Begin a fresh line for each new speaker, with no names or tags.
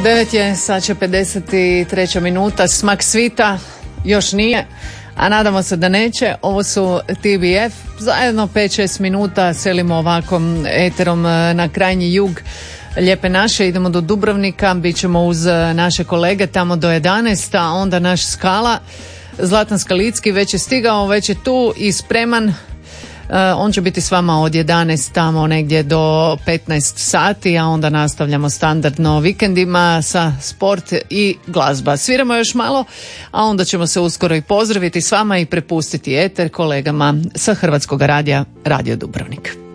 9 je, sad će 53. minuta, smak svita još nije, a nadamo se da neće. Ovo su TBF, zajedno 5-6 minuta selimo ovakvom eterom na krajnji jug Lijepe naše, idemo do Dubrovnika, bit ćemo uz naše kolege tamo do 11, a onda naš Skala, Zlatan Skalicki već je stigao, već je tu i spreman. On će biti s vama od 11 tamo negdje do 15 sati, a onda nastavljamo standardno vikendima sa sport i glazba. Sviramo još malo, a onda ćemo se uskoro i pozdraviti s vama i prepustiti eter kolegama sa Hrvatskog radija, Radio Dubrovnik.